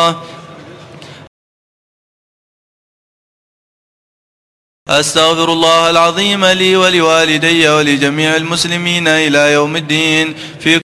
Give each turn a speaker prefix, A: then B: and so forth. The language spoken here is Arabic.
A: الله. أستغفر الله العظيم لي ولوالدي ولجميع المسلمين إلى يوم الدين. في